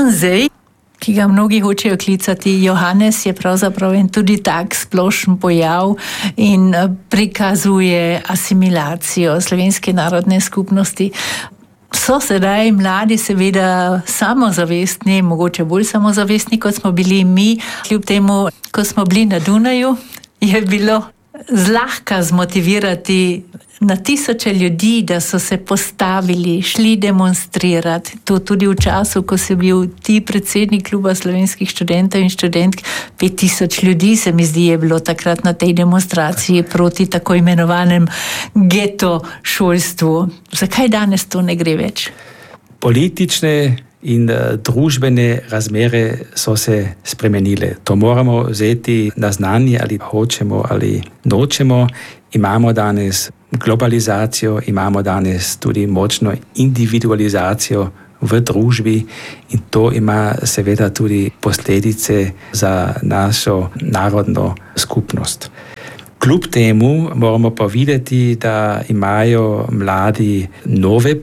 Andrzej, ki ga mnogi hočejo klicati Johannes, je pravzaprav en tudi tak splošen pojav in prikazuje asimilacijo slovenske narodne skupnosti. So sedaj mladi seveda samozavestni, mogoče bolj samozavestni, kot smo bili mi. Kljub temu, ko smo bili na Dunaju, je bilo zlahka zmotivirati na tisoče ljudi, da so se postavili, šli demonstrirati. To tudi v času, ko si bil ti predsednik Kluba slovenskih študentov in študentk, 5000 ljudi, se mi zdi, je bilo takrat na tej demonstraciji proti tako imenovanem geto šolstvu. Zakaj danes to ne gre več? Politične in družbene razmere so se spremenile. To moramo vzeti na znanje, ali hočemo ali nočemo. Imamo danes globalizacijo, imamo danes tudi močno individualizacijo v družbi in to ima seveda tudi posledice za našo narodno skupnost. Kljub temu moramo pa videti, da imajo mladi nove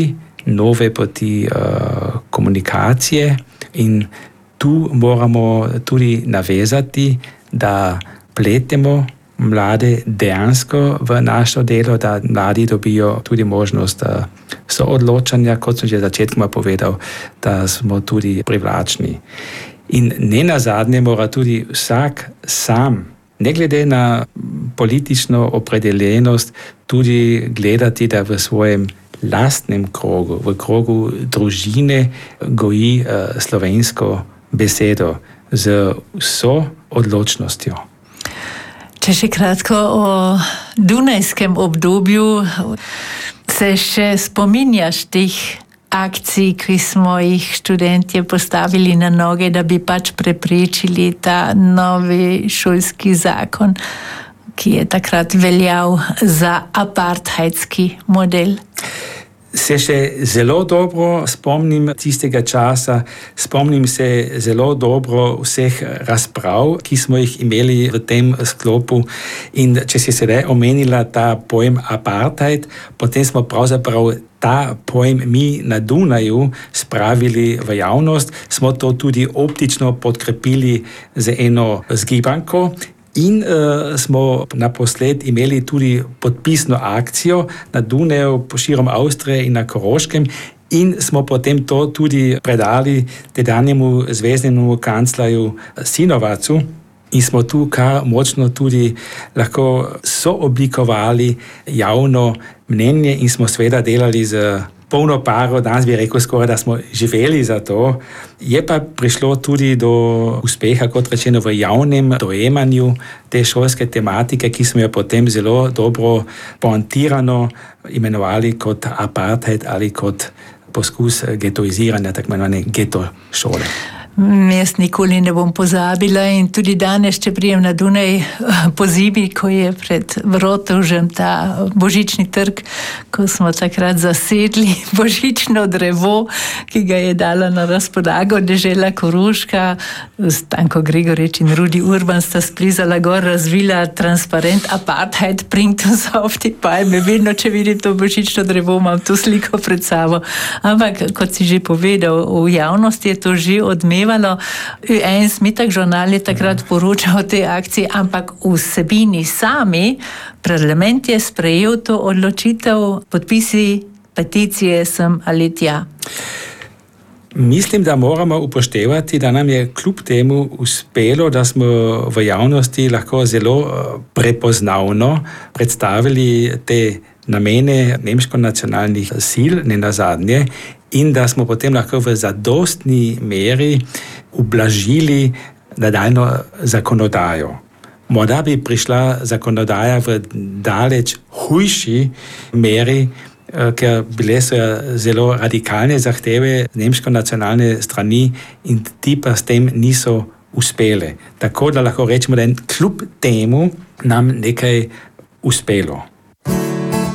poti komunikacije in tu moramo tudi navezati, da pletemo mlade dejansko v naše delo, da mladi dobijo tudi možnost soodločanja, kot sem že začetkoma povedal, da smo tudi privlačni. In ne nazadnje mora tudi vsak sam, ne glede na politično opredeljenost, tudi gledati, da v svojem lastnem krogu, v krogu družine goji slovensko besedo z vso odločnostjo. Če še kratko o dunajskem obdobju, se še spominjaš teh akcij, ki smo jih študentje postavili na noge, da bi pač preprečili ta novi šolski zakon, ki je takrat veljal za apartheidski model? Se še zelo dobro spomnim tistega časa, spomnim se zelo dobro vseh razprav, ki smo jih imeli v tem sklopu. In če si sedaj omenila ta pojem apartheid, potem smo pravzaprav ta pojem mi na Dunaju spravili v javnost, smo to tudi optično podkrepili z eno zgibanko. In smo naposled imeli tudi podpisno akcijo na Dunaju, širom Avstrije in na Koroškem in smo potem to tudi predali tedanjemu zveznemu kanclerju Sinovacu in smo tu kar močno tudi lahko sooblikovali javno mnenje in smo seveda delali z polno paro, danes bi rekel skoraj, da smo živeli za to. Je pa prišlo tudi do uspeha, kot rečeno, v javnem dojemanju te šolske tematike, ki smo jo potem zelo dobro poantirano imenovali kot apartheid ali kot poskus getoiziranja, tako imenovane geto šole. Jaz nikoli ne bom pozabila in tudi danes, če prijem na Dunaj po zimi, ko je pred Rotovžem ta božični trg, ko smo takrat zasedli božično drevo, ki ga je dala na razpolago dežela Koroška, Stanko Gregorič in Rudi Urban sta splizala gor, razvila transparent apartheid, bringt uns auf die Palme. Vedno, če vidim to božično drevo, imam to sliko pred sabo. Ampak, kot si že povedal, v javnosti je to že odmevalo. En Smitak žurnal je takrat poročal o tej akciji, ampak v vsebini sami parlament je sprejel to odločitev, podpisi peticije sem ali tja. Mislim, da moramo upoštevati, da nam je kljub temu uspelo, da smo v javnosti lahko zelo prepoznavno predstavili te namene nemško-nacionalnih sil, ne nazadnje, in da smo potem lahko v zadostni meri ublažili nadaljno zakonodajo. Morda bi prišla zakonodaja v daleč hujši meri, ker bile so zelo radikalne zahteve nemško-nacionalne strani in ti pa s tem niso uspele. Tako da lahko rečemo, da kljub temu nam nekaj uspelo.